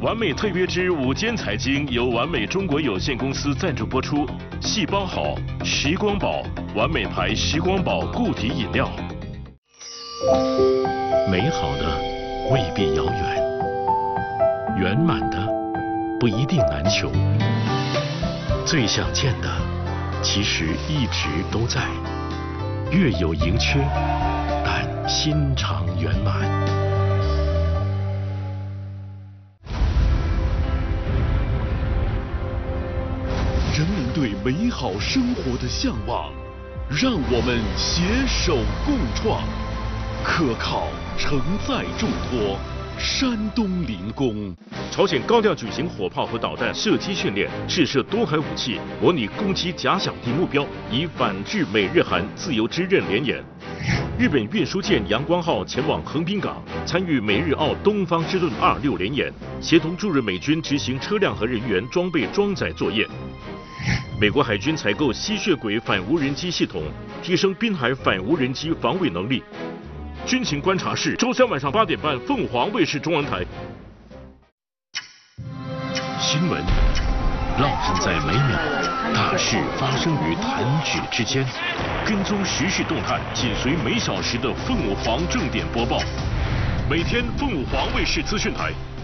完美特约之午间财经由完美中国有限公司赞助播出。细胞好，时光宝，完美牌时光宝固体饮料。美好的未必遥远，圆满的不一定难求。最想见的，其实一直都在，月有盈缺，但心常圆满。 人们对美好生活的向往，让我们携手共创。可靠承载重托，山东临工。 朝鲜高调举行火炮和导弹射击训练，试射多海武器，模拟攻击假想敌目标，以反制美日韩自由之刃联演。日本运输舰阳光号前往横滨港，参与美日澳东方之盾26联演，协同驻日美军执行车辆和人员装备装载作业。美国海军采购吸血鬼反无人机系统，提升滨海反无人机防卫能力。军情观察室，周三晚上8点半，凤凰卫视中文台。新闻烙印在每秒，大事发生于弹指之间。跟踪时事动态，紧随每小时的凤凰正点播报。每天凤凰卫视资讯台